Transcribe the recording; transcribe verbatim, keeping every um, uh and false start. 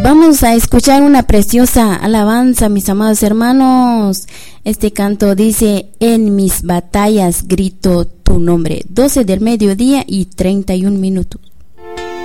Vamos a escuchar una preciosa alabanza, mis amados hermanos. Este canto dice: en mis batallas grito tu nombre. doce del mediodía y treinta y un minutos.